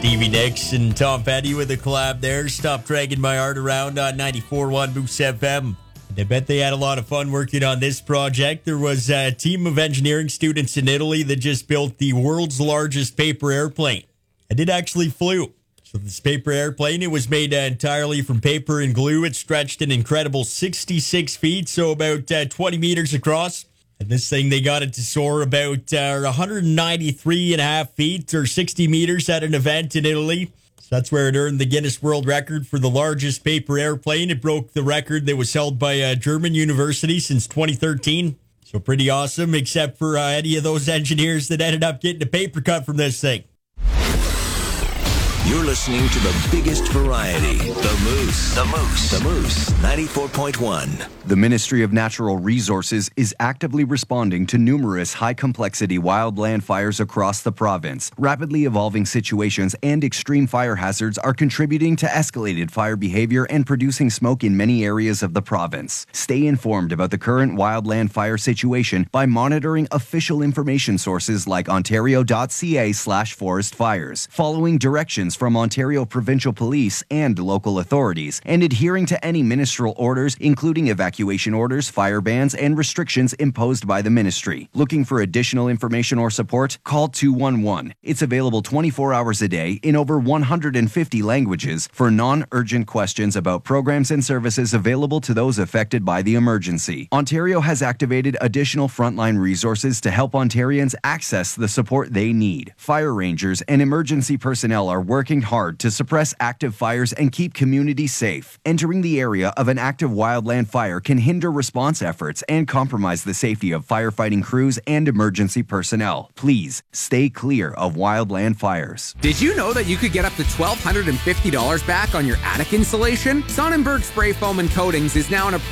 Stevie Nicks and Tom Petty with a collab there. Stop Dragging My Heart Around on 94.1 Moose FM. And I bet they had a lot of fun working on this project. There was a team of engineering students in Italy that just built the world's largest paper airplane. And it actually flew. So this paper airplane, it was made entirely from paper and glue. It stretched an incredible 66 feet, so about 20 meters across. And this thing, they got it to soar about 193 and a half feet or 60 meters at an event in Italy. So that's where it earned the Guinness World Record for the largest paper airplane. It broke the record that was held by a German university since 2013. So pretty awesome, except for any of those engineers that ended up getting a paper cut from this thing. You're listening to the biggest variety, The Moose. The Moose. The Moose, 94.1. The Ministry of Natural Resources is actively responding to numerous high-complexity wildland fires across the province. Rapidly evolving situations and extreme fire hazards are contributing to escalated fire behavior and producing smoke in many areas of the province. Stay informed about the current wildland fire situation by monitoring official information sources like ontario.ca/forest fires, following directions from Ontario Provincial Police and local authorities, and adhering to any ministerial orders, including evacuation orders, fire bans, and restrictions imposed by the ministry. Looking for additional information or support? Call 211. It's available 24 hours a day in over 150 languages for non-urgent questions about programs and services available to those affected by the emergency. Ontario has activated additional frontline resources to help Ontarians access the support they need. Fire rangers and emergency personnel are working hard to suppress active fires and keep communities safe. Entering the area of an active wildland fire can hinder response efforts and compromise the safety of firefighting crews and emergency personnel. Please stay clear of wildland fires. Did you know that you could get up to $1,250 back on your attic insulation? Sonnenberg Spray Foam and Coatings is now an